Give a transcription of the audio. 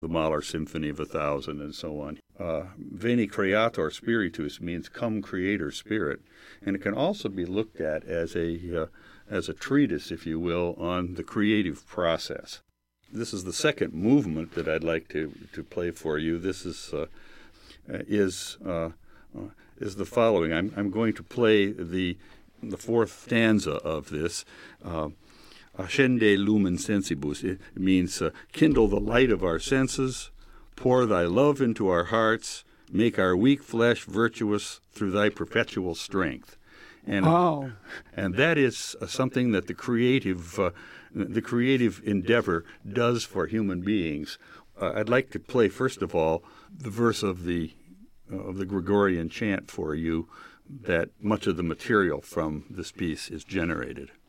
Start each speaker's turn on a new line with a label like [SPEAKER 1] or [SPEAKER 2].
[SPEAKER 1] the Mahler Symphony of 1,000 and so on. Veni Creator Spiritus means come creator spirit, and it can also be looked at as a treatise, if you will, on the creative process. This is the second movement that I'd like to play for you. This is the following. I'm going to play the fourth stanza of this. Accende lumen sensibus. It means kindle the light of our senses, pour thy love into our hearts, make our weak flesh virtuous through thy perpetual strength. And,
[SPEAKER 2] wow.
[SPEAKER 1] And that is something that the creative endeavor does for human beings. I'd like to play, first of all, the verse of the Gregorian chant for you, that much of the material from this piece is generated.